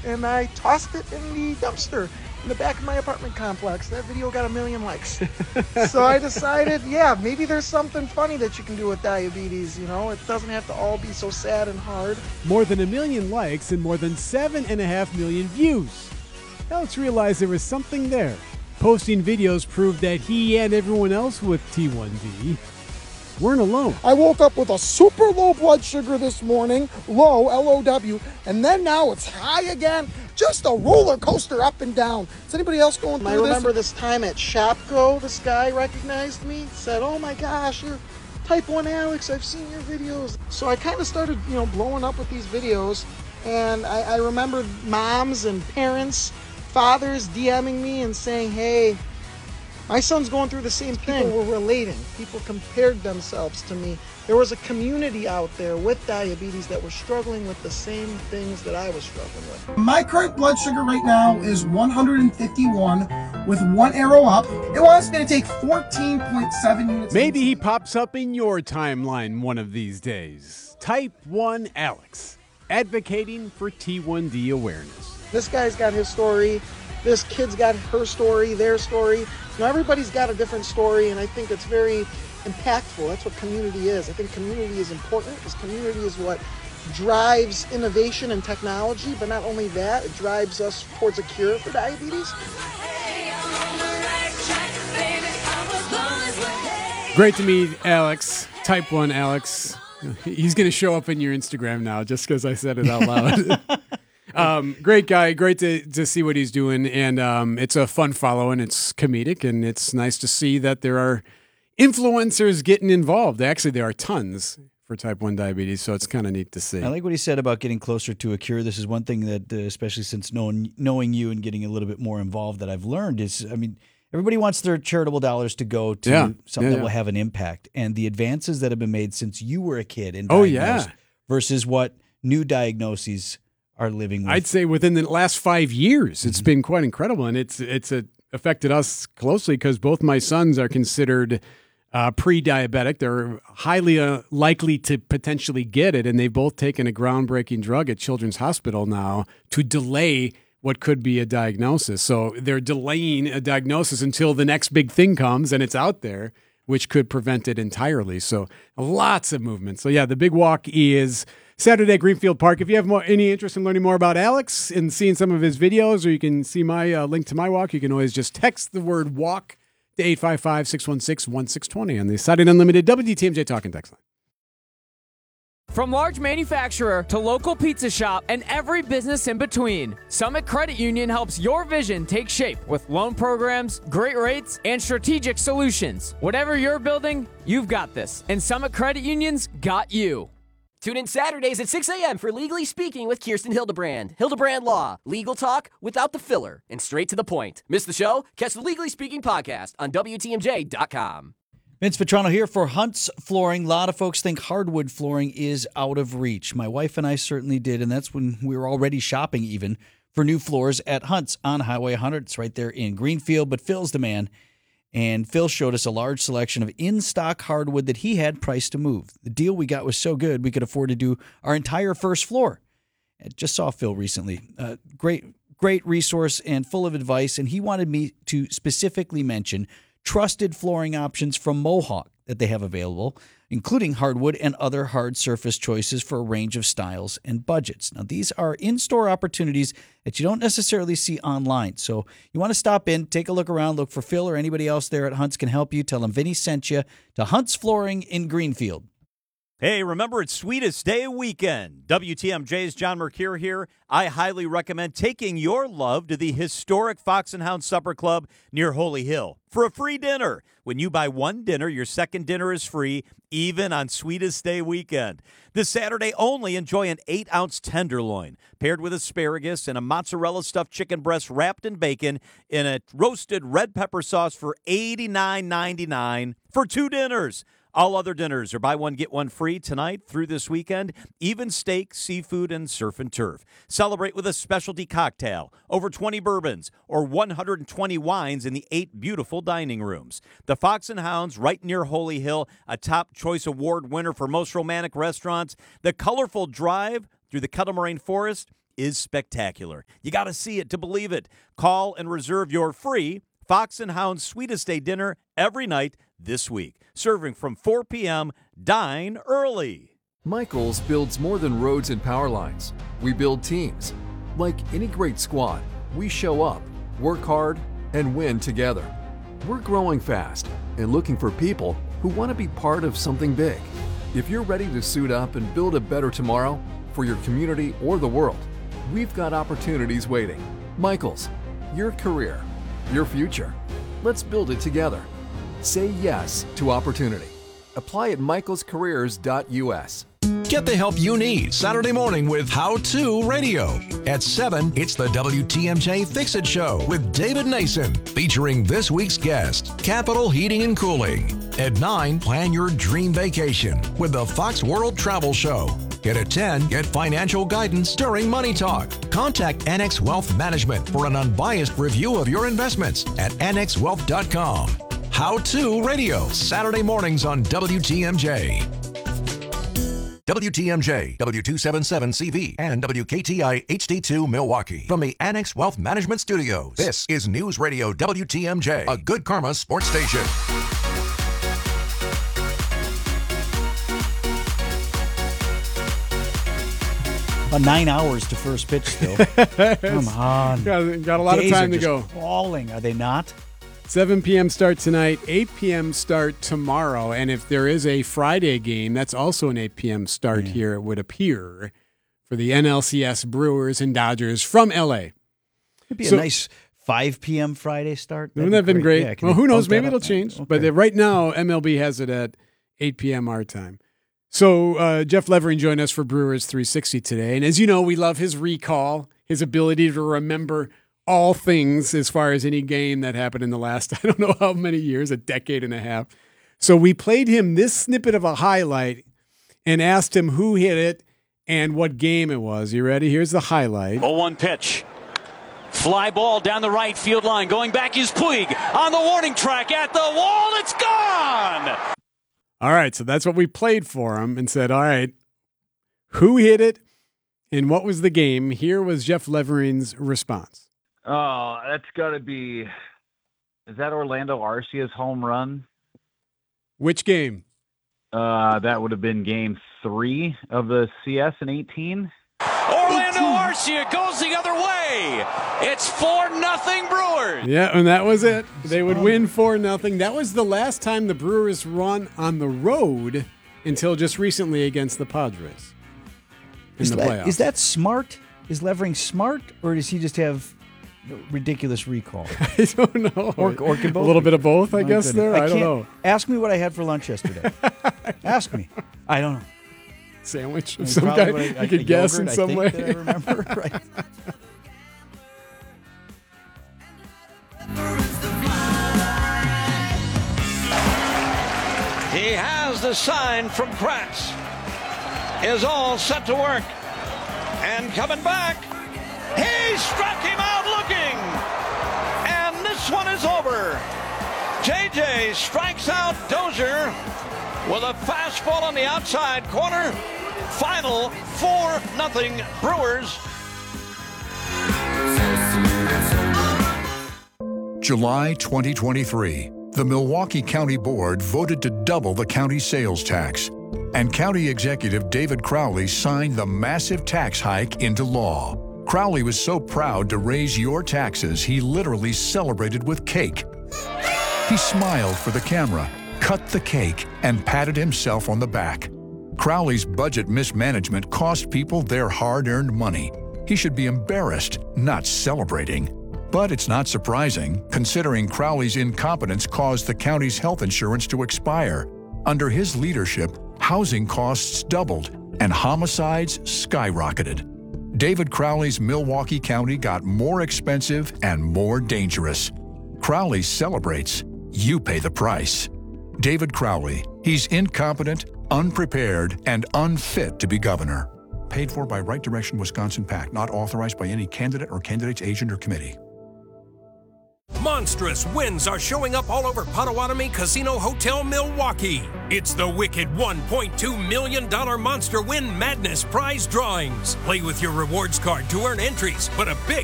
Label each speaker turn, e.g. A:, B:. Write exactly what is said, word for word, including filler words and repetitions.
A: and I tossed it in the dumpster in the back of my apartment complex. That video got a million likes. So I decided, yeah, maybe there's something funny that you can do with diabetes, you know? It doesn't have to all be so sad and hard.
B: More than a million likes and more than seven and a half million views. Alex realized there was something there. Posting videos proved that he and everyone else with T one D weren't alone.
A: I woke up with a super low blood sugar this morning, low, L O W, and then now it's high again. Just a roller coaster up and down. Is anybody else going through this? I remember this time at Shopko, this guy recognized me, said, oh my gosh, you're Type one Alex, I've seen your videos. So I kind of started, you know, blowing up with these videos, and I, I remember moms and parents, fathers DMing me and saying, hey, my son's going through the same thing. People were relating. People compared themselves to me. There was a community out there with diabetes that were struggling with the same things that I was struggling with. My current blood sugar right now is one hundred fifty-one with one arrow up. It wants me to take fourteen point seven units.
B: Maybe he pops up in your timeline one of these days. Type one Alex, advocating for T one D awareness.
A: This guy's got his story. This kid's got her story, their story. Now everybody's got a different story, and I think it's very impactful. That's what community is. I think community is important because community is what drives innovation and technology, but not only that, it drives us towards a cure for diabetes.
B: Great to meet Alex, Type one Alex. He's going to show up in your Instagram now just because I said it out loud. Um, great guy. Great to, to see what he's doing. And um, it's a fun follow, and it's comedic, and it's nice to see that there are influencers getting involved. Actually, there are tons for type one diabetes, so it's kind of neat to see.
C: I like what he said about getting closer to a cure. This is one thing that, uh, especially since knowing, knowing you and getting a little bit more involved, that I've learned is, I mean, everybody wants their charitable dollars to go to
B: yeah.
C: something
B: yeah,
C: that
B: yeah.
C: will have an impact. And the advances that have been made since you were a kid and
B: oh,
C: diagnosed
B: yeah.
C: versus what new diagnoses are living with.
B: I'd say within the last five years, it's mm-hmm. been quite incredible, and it's it's a, affected us closely because both my sons are considered uh, pre-diabetic. They're highly uh, likely to potentially get it, and they've both taken a groundbreaking drug at Children's Hospital now to delay what could be a diagnosis. So they're delaying a diagnosis until the next big thing comes, and it's out there, which could prevent it entirely. So lots of movement. So yeah, the big walk is Saturday at Greenfield Park. If you have more, any interest in learning more about Alex and seeing some of his videos, or you can see my uh, link to my walk, you can always just text the word walk to eight five five, six one six, one six two zero on the Saturday Unlimited W D T M J Talking Text line.
D: From large manufacturer to local pizza shop and every business in between, Summit Credit Union helps your vision take shape with loan programs, great rates, and strategic solutions. Whatever you're building, you've got this. And Summit Credit Union's got you.
E: Tune in Saturdays at six a.m. for Legally Speaking with Kirsten Hildebrand. Hildebrand Law. Legal talk without the filler and straight to the point. Miss the show? Catch the Legally Speaking podcast on W T M J dot com.
C: Vince Petrano here for Hunt's Flooring. A lot of folks think hardwood flooring is out of reach. My wife and I certainly did, and that's when we were already shopping even for new floors at Hunt's on Highway one hundred. It's right there in Greenfield, but Phil's the man. And Phil showed us a large selection of in-stock hardwood that he had priced to move. The deal we got was so good, we could afford to do our entire first floor. I just saw Phil recently. Uh, great, great resource and full of advice. And he wanted me to specifically mention trusted flooring options from Mohawk that they have available, including hardwood and other hard surface choices for a range of styles and budgets. Now, these are in-store opportunities that you don't necessarily see online. So you want to stop in, take a look around, look for Phil or anybody else there at Hunt's can help you. Tell them Vinny sent you to Hunt's Flooring in Greenfield.
F: Hey, remember it's Sweetest Day weekend. W T M J's John Mercure here. I highly recommend taking your love to the historic Fox and Hound Supper Club near Holy Hill for a free dinner. When you buy one dinner, your second dinner is free, even on Sweetest Day weekend. This Saturday only, enjoy an eight-ounce tenderloin paired with asparagus and a mozzarella-stuffed chicken breast wrapped in bacon in a roasted red pepper sauce for eighty-nine ninety-nine for two dinners. All other dinners are buy one, get one free tonight through this weekend. Even steak, seafood, and surf and turf. Celebrate with a specialty cocktail, over twenty bourbons, or one hundred twenty wines in the eight beautiful dining rooms. The Fox and Hounds, right near Holy Hill, a top choice award winner for most romantic restaurants. The colorful drive through the Kettle Moraine Forest, is spectacular. You got to see it to believe it. Call and reserve your free Fox and Hound Sweetest Day dinner every night this week. Serving from four p.m. Dine early.
G: Michaels builds more than roads and power lines. We build teams. Like any great squad, we show up, work hard, and win together. We're growing fast and looking for people who want to be part of something big. If you're ready to suit up and build a better tomorrow for your community or the world, we've got opportunities waiting. Michaels, your career, your future. Let's build it together. Say yes to opportunity. Apply at michaels careers dot u s.
H: Get the help you need Saturday morning with How To Radio. At seven, it's the W T M J Fix-It Show with David Nason, featuring this week's guest, Capital Heating and Cooling. At nine, plan your dream vacation with the Fox World Travel Show. And at ten, get financial guidance during Money Talk. Contact Annex Wealth Management for an unbiased review of your investments at annex wealth dot com. How To Radio, Saturday mornings on W T M J. W T M J, W two seventy-seven C V, and W K T I H D two Milwaukee. From the Annex Wealth Management Studios, this is News Radio W T M J, a Good Karma sports station.
C: About nine hours to first pitch still. Come on.
B: Got, got a lot
C: Days
B: of time
C: are
B: to go.
C: just falling, are they not?
B: seven p.m. start tonight, eight p.m. start tomorrow. And if there is a Friday game, that's also an eight p.m. start yeah. here, it would appear, for the N L C S Brewers and Dodgers from L A.
C: It'd be
B: so,
C: a nice five p.m. Friday start.
B: Wouldn't that have been great? Yeah, well, who knows? Maybe it'll
C: up?
B: change.
C: Okay.
B: But right now, M L B has it at eight p.m. our time. So uh, Jeff Levering joined us for Brewers three sixty today. And as you know, we love his recall, his ability to remember all things as far as any game that happened in the last, I don't know how many years, a decade and a half. So we played him this snippet of a highlight and asked him who hit it and what game it was. You ready? Here's the highlight.
I: oh one pitch. Fly ball down the right field line. Going back is Puig on the warning track at the wall. It's gone!
B: All right, so that's what we played for him and said, all right, who hit it and what was the game? Here was Jeff Levering's response.
J: Oh, that's got to be, is that Orlando Arcia's home run?
B: Which game?
J: Uh, that would have been game three of the C S in eighteen.
I: Orlando Arcia goes the other way. It's four nothing Brewers.
B: Yeah, and that was it. They would win four nothing. That was the last time the Brewers run on the road until just recently against the Padres in
C: is
B: the
C: that,
B: playoffs.
C: Is that smart? Is Levering smart, or does he just have ridiculous recall?
B: I don't know.
C: Or, or can both
B: a little
C: be?
B: bit of both, I
C: My
B: guess,
C: goodness.
B: there. I,
C: I
B: don't
C: can't-
B: know.
C: Ask me what I had for lunch yesterday. Ask me. I don't know.
B: Sandwich
C: I mean,
B: of some
C: probably
B: kind.
C: what I-
B: You
C: a
B: could guess
C: yogurt,
B: in
C: I
B: some
C: think,
B: way.
C: that I remember. Right.
K: He has the sign from Kratz. Is all set to work. And coming back. He struck him out looking. And this one is over. J J strikes out Dozier with a fastball on the outside corner. Final four nothing Brewers.
H: July twenty twenty-three. The Milwaukee County Board voted to double the county sales tax, and County Executive David Crowley signed the massive tax hike into law. Crowley was so proud to raise your taxes, he literally celebrated with cake. He smiled for the camera, cut the cake, and patted himself on the back. Crowley's budget mismanagement cost people their hard-earned money. He should be embarrassed, not celebrating. But it's not surprising, considering Crowley's incompetence caused the county's health insurance to expire. Under his leadership, housing costs doubled and homicides skyrocketed. David Crowley's Milwaukee County got more expensive and more dangerous. Crowley celebrates. You pay the price. David Crowley. He's incompetent, unprepared, and unfit to be governor. Paid for by Right Direction Wisconsin PAC, not authorized by any candidate or candidate's agent or committee.
L: My monstrous wins are showing up all over Potawatomi Casino Hotel Milwaukee. It's the wicked one point two million dollars Monster Win Madness prize drawings. Play with your rewards card to earn entries, but a big